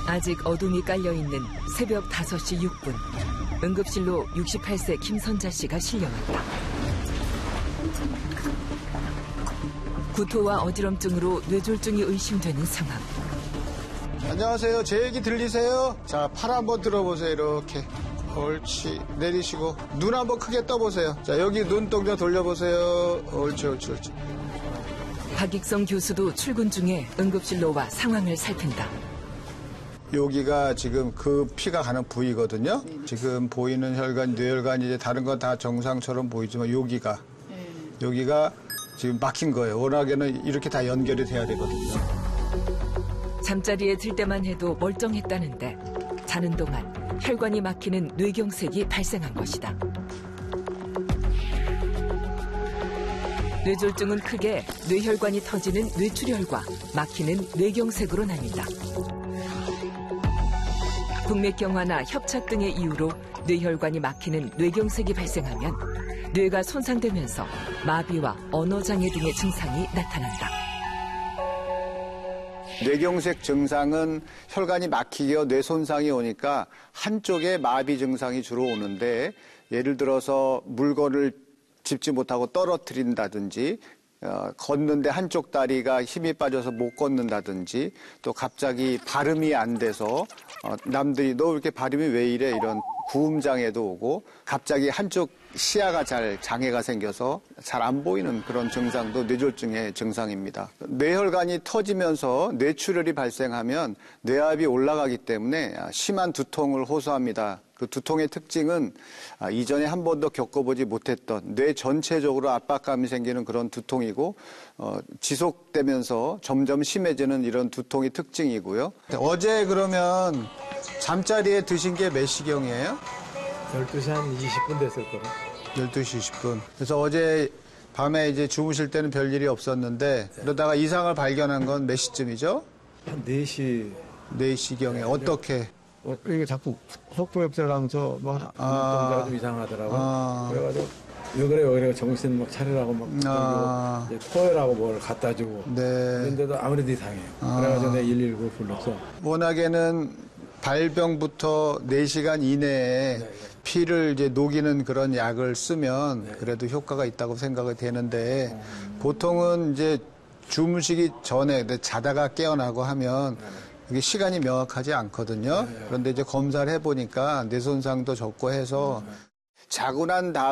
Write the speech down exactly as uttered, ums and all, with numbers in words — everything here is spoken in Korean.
아직 어둠이 깔려있는 새벽 다섯 시 육 분. 응급실로 육십팔 세 김선자 씨가 실려왔다. 구토와 어지럼증으로 뇌졸중이 의심되는 상황. 안녕하세요. 제 얘기 들리세요? 자, 팔 한번 들어보세요. 이렇게. 옳지. 내리시고. 눈 한번 크게 떠보세요. 자, 여기 눈동자 돌려보세요. 옳지, 옳지, 옳지. 박익성 교수도 출근 중에 응급실로 와 상황을 살핀다. 여기가 지금 그 피가 가는 부위거든요. 지금 보이는 혈관, 뇌혈관, 이제 다른 건 다 정상처럼 보이지만 여기가, 여기가 지금 막힌 거예요. 워낙에는 이렇게 다 연결이 돼야 되거든요. 잠자리에 들 때만 해도 멀쩡했다는데 자는 동안 혈관이 막히는 뇌경색이 발생한 것이다. 뇌졸중은 크게 뇌혈관이 터지는 뇌출혈과 막히는 뇌경색으로 나뉜다. 동맥경화나 협착 등의 이유로 뇌혈관이 막히는 뇌경색이 발생하면 뇌가 손상되면서 마비와 언어장애 등의 증상이 나타난다. 뇌경색 증상은 혈관이 막히고 뇌 손상이 오니까 한쪽에 마비 증상이 주로 오는데, 예를 들어서 물건을 짚지 못하고 떨어뜨린다든지, 어, 걷는데 한쪽 다리가 힘이 빠져서 못 걷는다든지, 또 갑자기 발음이 안 돼서 어, 남들이 너 이렇게 발음이 왜 이래 이런 구음장애도 오고, 갑자기 한쪽 시야가 잘 장애가 생겨서 잘 안 보이는 그런 증상도 뇌졸중의 증상입니다. 뇌혈관이 터지면서 뇌출혈이 발생하면 뇌압이 올라가기 때문에 심한 두통을 호소합니다. 그 두통의 특징은 이전에 한 번도 겪어보지 못했던 뇌 전체적으로 압박감이 생기는 그런 두통이고, 어, 지속되면서 점점 심해지는 이런 두통이 특징이고요. 어제 그러면 잠자리에 드신 게 몇 시경이에요? 열두 시 한 이십 분 됐을 거라. 열두 시 이십 분. 그래서 어제 밤에 이제 주무실 때는 별일이 없었는데, 네. 그러다가 이상을 발견한 건 몇 시쯤이죠? 한 네 시. 네 시경에. 네. 어떻게? 어, 이게 자꾸 속도협들하면서 막 동작이 좀 이상하더라고요. 아. 그래가지고 왜 그래 왜 그래 정신 막 차리라고 막 아. 이제 토해라고 뭘 갖다 주고. 네. 그런데도 아무래도 이상해요. 아. 그래가지고 내가 일일구 불렀어. 워낙에는 발병부터 네 시간 이내에 네, 네. 피를 이제 녹이는 그런 약을 쓰면 네. 그래도 효과가 있다고 생각이 되는데, 음. 보통은 이제 주무시기 전에 자다가 깨어나고 하면 네. 이게 시간이 명확하지 않거든요. 네. 그런데 이제 검사를 해보니까 뇌 손상도 적고 해서 네. 자고 난 다음